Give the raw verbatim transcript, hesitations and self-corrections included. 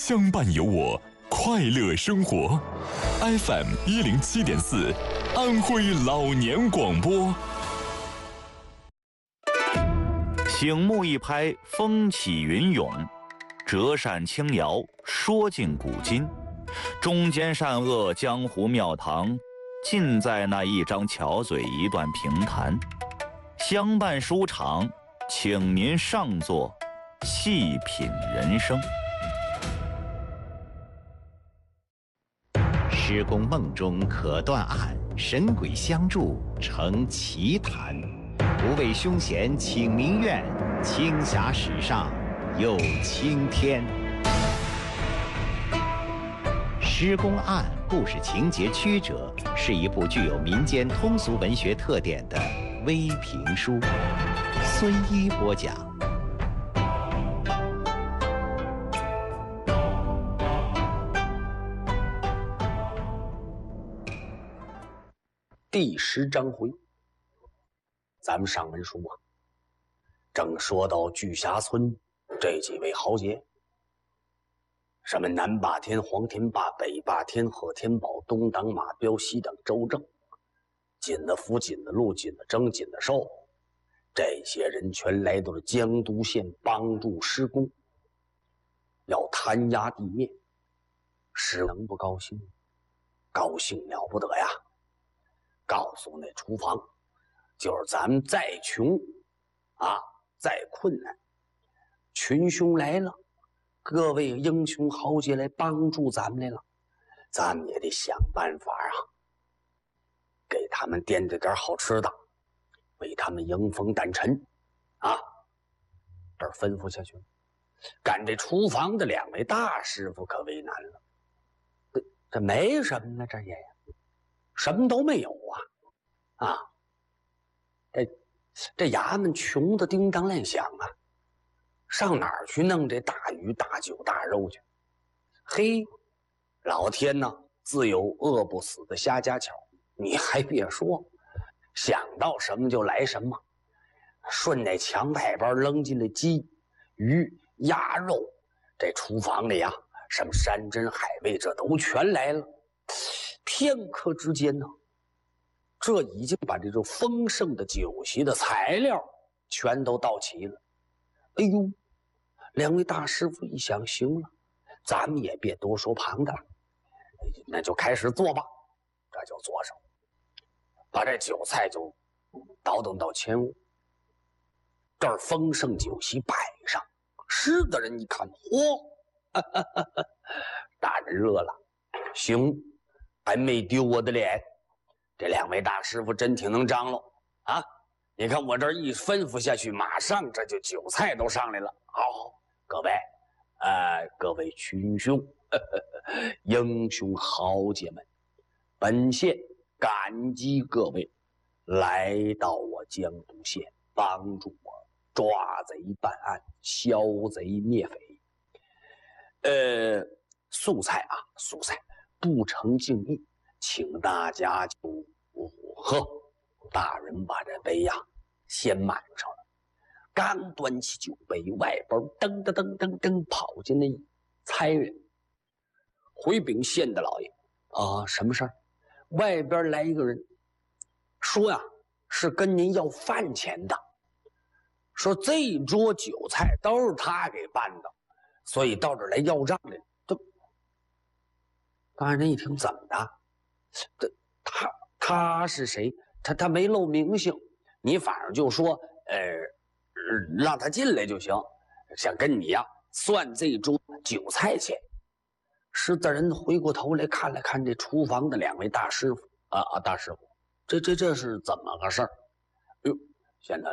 相伴有我，快乐生活。F M 一零七点四，安徽老年广播。 醒目一拍，风起云涌；折扇轻摇，说尽古今。中间善恶，江湖庙堂，尽在那一张巧嘴，一段评弹。相伴书场，请您上座，细品人生。 施公梦中可断案，神鬼相助成奇谈。不畏凶险请民怨，青霞史上有青天。施公案故事情节曲折，是一部具有民间通俗文学特点的微评书。孙一播讲。 第十章回，咱们上文书啊，正说到巨峡村这几位豪杰，什么南霸天、黄天霸、北霸天、贺天宝、东挡马彪、西挡周正，紧了福、紧了禄、紧了征、紧了寿，这些人全来到了江都县帮助施公，要弹压地面。施能不高兴？高兴了不得呀！告诉那厨房，就是咱们再穷啊，再困难，群雄来了，各位英雄豪杰来帮助咱们来了，咱们也得想办法啊，给他们掂着点好吃的，为他们迎风掸尘啊。这儿吩咐下去了，赶这厨房的两位大师傅可为难了，这这没什么呢，这也什么都没有啊！啊，这这衙门穷的叮当乱响啊，上哪儿去弄这大鱼大酒大肉去？嘿，老天呐，自有饿不死的瞎家巧，你还别说，想到什么就来什么，顺那墙外边扔进了鸡、鱼、鸭肉，这厨房里呀，什么山珍海味，这都全来了。片刻之间呢，这已经把这种丰盛的酒席的材料全都到齐了。哎呦，两位大师傅一想，行了，咱们也别多说旁的了，那就开始做吧。这就做上，把这酒菜就倒腾到前屋。这儿丰盛酒席摆上，是的人一看，嚯，大人热了，行。还没丢我的脸，这两位大师傅真挺能张罗啊！你看我这一吩咐下去，马上这就酒菜都上来了。好，各位，呃，各位群雄、呵呵英雄豪杰们，本县感激各位来到我江都县，帮助我抓贼办案，消贼灭匪。呃，素菜啊，素菜。不成敬意，请大家就喝。大人把这杯呀先满上了，刚端起酒杯，外边噔噔噔噔噔跑进那差人，回禀县的老爷啊，什么事儿？外边来一个人，说呀是跟您要饭钱的，说这一桌酒菜都是他给办的，所以到这儿来要账来了。当然人一听怎么的，这他他是谁？他他没露名姓，你反正就说呃让他进来就行，想跟你呀算这桌酒菜钱。识字人回过头来看了看这厨房的两位大师傅啊啊大师傅，这这这是怎么个事儿？哟，现在